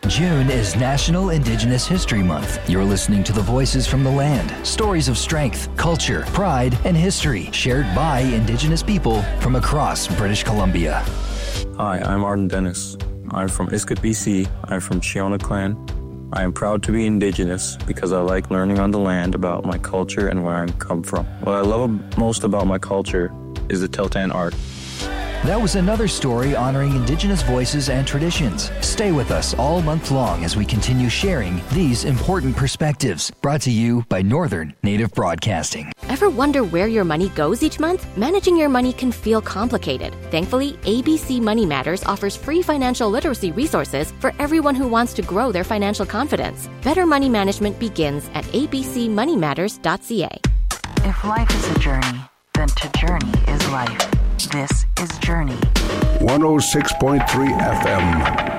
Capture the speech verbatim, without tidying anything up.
June is National Indigenous History Month. You're listening to the voices from the land, stories of strength, culture, pride, and history shared by Indigenous people from across British Columbia. Hi, I'm Arden Dennis. I'm from Iskut, B C. I'm from Chiona Clan. I am proud to be Indigenous because I like learning on the land about my culture and where I come from. What I love most about my culture is the Teltan art. That was another story honoring Indigenous voices and traditions. Stay with us all month long as we continue sharing these important perspectives. Brought to you by Northern Native Broadcasting. Ever wonder where your money goes each month? Managing your money can feel complicated. Thankfully, A B C Money Matters offers free financial literacy resources for everyone who wants to grow their financial confidence. Better money management begins at a b c money matters dot c a. If life is a journey, then to journey is life. This is Journey. one oh six point three F M.